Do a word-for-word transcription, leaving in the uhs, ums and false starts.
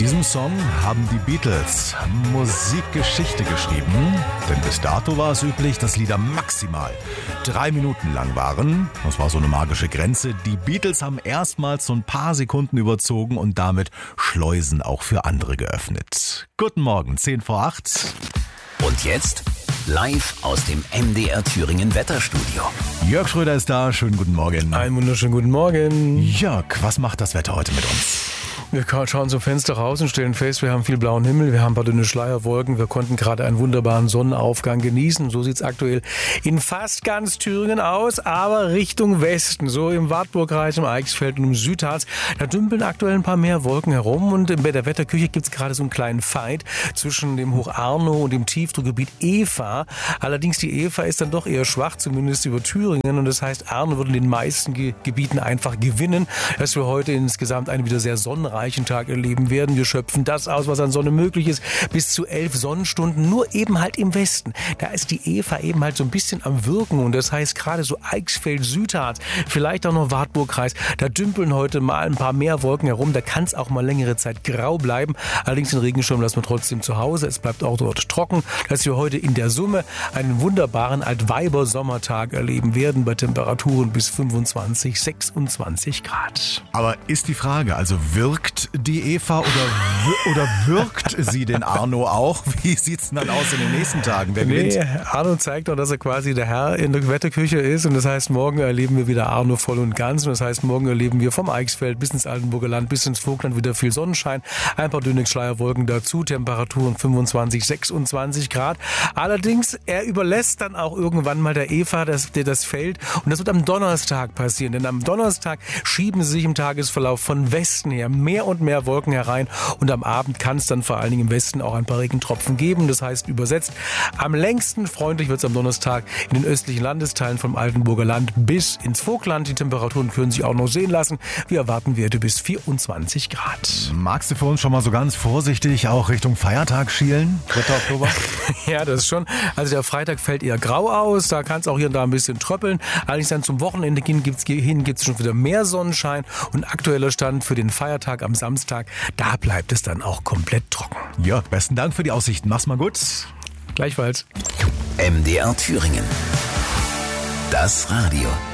diesem Song haben die Beatles Musikgeschichte geschrieben, denn bis dato war es üblich, dass Lieder maximal drei Minuten lang waren. Das war so eine magische Grenze. Die Beatles haben erstmals so ein paar Sekunden überzogen und damit Schleusen auch für andere geöffnet. Guten Morgen, zehn vor acht. Und jetzt live aus dem M D R Thüringen Wetterstudio. Jörg Schröder ist da, schönen guten Morgen. Einen wunderschönen guten Morgen. Jörg, was macht das Wetter heute mit uns? Wir schauen zum Fenster raus und stellen fest, wir haben viel blauen Himmel, wir haben ein paar dünne Schleierwolken, wir konnten gerade einen wunderbaren Sonnenaufgang genießen. So sieht es aktuell in fast ganz Thüringen aus, aber Richtung Westen, so im Wartburgkreis, im Eichsfeld und im Südharz, da dümpeln aktuell ein paar mehr Wolken herum und bei der Wetterküche gibt es gerade so einen kleinen Fight zwischen dem Hoch Arno und dem Tiefdruckgebiet Eva. Allerdings die Eva ist dann doch eher schwach, zumindest über Thüringen, und das heißt, Arno wird in den meisten Ge- Gebieten einfach gewinnen, dass wir heute insgesamt einen wieder sehr sonnenreichen Tag erleben werden. Wir schöpfen das aus, was an Sonne möglich ist, bis zu elf Sonnenstunden, nur eben halt im Westen. Da ist die Eva eben halt so ein bisschen am Wirken und das heißt gerade so Eichsfeld, Südharz, vielleicht auch noch Wartburgkreis, da dümpeln heute mal ein paar mehr Wolken herum, da kann es auch mal längere Zeit grau bleiben. Allerdings den Regenschirm lassen wir trotzdem zu Hause, es bleibt auch dort trocken, dass wir heute in der Summe einen wunderbaren Altweiber-Sommertag erleben werden bei Temperaturen bis fünfundzwanzig, sechsundzwanzig Grad. Aber ist die Frage, also wirkt die Eva oder, w- oder wirkt sie den Arno auch? Wie sieht es dann aus in den nächsten Tagen? Wer gewinnt? Nee, Arno zeigt doch, dass er quasi der Herr in der Wetterküche ist und das heißt, morgen erleben wir wieder Arno voll und ganz und das heißt, morgen erleben wir vom Eichsfeld bis ins Altenburger Land, bis ins Vogtland wieder viel Sonnenschein, ein paar dünne Schleierwolken dazu, Temperaturen fünfundzwanzig, sechsundzwanzig Grad. Allerdings, er überlässt dann auch irgendwann mal der Eva das, das Feld und das wird am Donnerstag passieren, denn am Donnerstag schieben sie sich im Tagesverlauf von Westen her mehr und mehr Wolken herein und am Abend kann es dann vor allen Dingen im Westen auch ein paar Regentropfen geben. Das heißt übersetzt, am längsten freundlich wird es am Donnerstag in den östlichen Landesteilen vom Altenburger Land bis ins Vogtland. Die Temperaturen können sich auch noch sehen lassen. Wir erwarten Werte bis vierundzwanzig Grad. Magst du für uns schon mal so ganz vorsichtig auch Richtung Feiertag schielen? dritter Oktober? Ja, das ist schon. Also der Freitag fällt eher grau aus. Da kann es auch hier und da ein bisschen tröppeln. Allerdings dann zum Wochenende hin gibt es schon wieder mehr Sonnenschein und aktueller Stand für den Feiertag am Samstag, da bleibt es dann auch komplett trocken. Jörg, besten Dank für die Aussichten. Mach's mal gut. Gleichfalls. M D R Thüringen. Das Radio.